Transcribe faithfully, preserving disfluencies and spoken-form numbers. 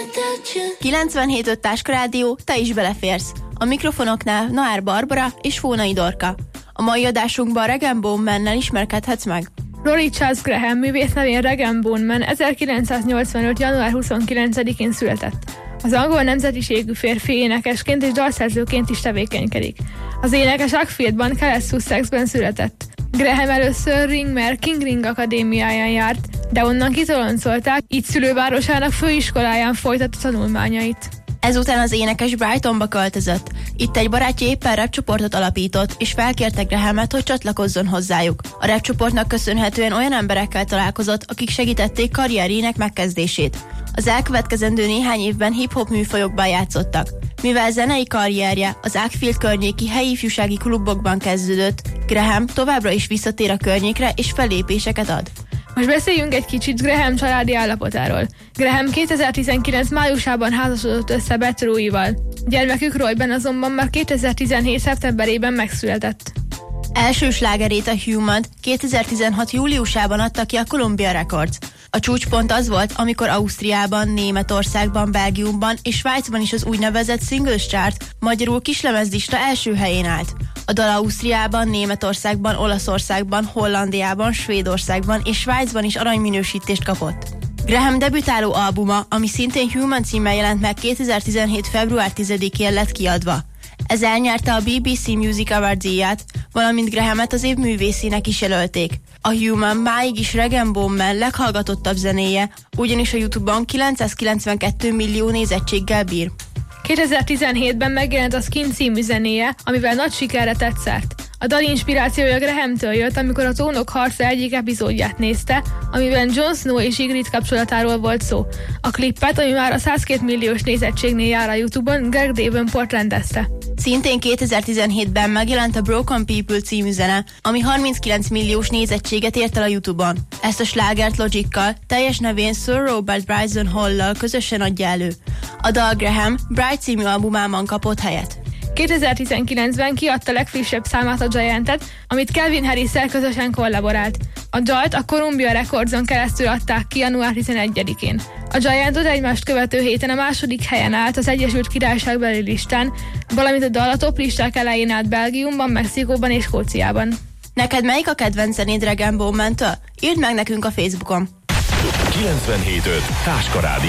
kilencvenhét öt Táska Rádió, te is beleférsz. A mikrofonoknál Naár Barbara és Fónai Dorka. A mai adásunkban Rag and Bone Man-nel ismerkedhetsz meg. Rory Charles Graham művész nevén Rag and Bone Man ezerkilencszáznyolcvanöt. január huszonkilencedikén született. Az angol nemzetiségű férfi énekesként és dalszerzőként is tevékenykedik. Az énekes Uckfieldban, Kelet-Sussexben született. Graham először Ringmer King Ring Akadémiáján járt, de onnan kitoloncolták, így szülővárosának főiskoláján folytatta tanulmányait. Ezután az énekes Brightonba költözött. Itt egy barátja éppen rap csoportot alapított, és felkérte Grahamet, hogy csatlakozzon hozzájuk. A rap csoportnak köszönhetően olyan emberekkel találkozott, akik segítették karrierjének megkezdését. Az elkövetkezendő néhány évben hip-hop műfajokban játszottak. Mivel zenei karrierje az Uckfield környéki helyi ifjúsági klubokban kezdődött, Graham továbbra is visszatér a környékre és fellépéseket ad. Most beszéljünk egy kicsit Graham családi állapotáról. Graham kétezer-tizenkilenc májusában házasodott össze Beth Roy-val. Gyermekük Royben azonban már kétezer-tizenhét szeptemberében megszületett. Első slágerét, a Human kétezer-tizenhat júliusában adta ki a Columbia Records. A csúcspont az volt, amikor Ausztriában, Németországban, Belgiumban és Svájcban is az úgynevezett Singles Chart, magyarul kislemezlista első helyén állt. A dal Ausztriában, Németországban, Olaszországban, Hollandiában, Svédországban és Svájcban is aranyminősítést kapott. Graham debütáló albuma, ami szintén Human címmel jelent meg kétezer-tizenhét február tizedikén lett kiadva. Ez elnyerte a bé bé cé Music Award díját, valamint Grahamet az év művészének is jelölték. A Human máig is Rag and Bone Man leghallgatottabb zenéje, ugyanis a YouTube-on kilencszázkilencvenkettő millió nézettséggel bír. kétezer-tizenhétben megjelent a Skin című zenéje, amivel nagy sikerre tett szert. A dal inspirációja Grahamtől jött, amikor a Trónok harca egyik epizódját nézte, amiben Jon Snow és Ygritte kapcsolatáról volt szó. A klippet, ami már a százkettő milliós nézettségnél jár a YouTube-on, Greg Davenport rendezte. Szintén kétezer-tizenhétben megjelent a Broken People című zene, ami harminckilenc milliós nézettséget ért el a YouTube-on. Ezt a slágert Logikkal, teljes nevén Sir Robert Bryson Hall-lal közösen adja elő. A dal Graham Bright című albumában kapott helyet. kétezer-tizenkilencben kiadta legfrissebb számát, a Giantet, amit Calvin Harris-szel közösen kollaborált. A dalt a Columbia Recordson keresztül adták ki január tizenegyedikén. A Giantot egymást követő héten a második helyen állt az Egyesült Királyságbeli listán, valamint a dal a top listák elején állt Belgiumban, Mexikóban és Skóciában. Neked melyik a kedvenc zenéd Rag and Bone Man-től? Írd meg nekünk a Facebookon. kilencvenhét öt Táska Rádió.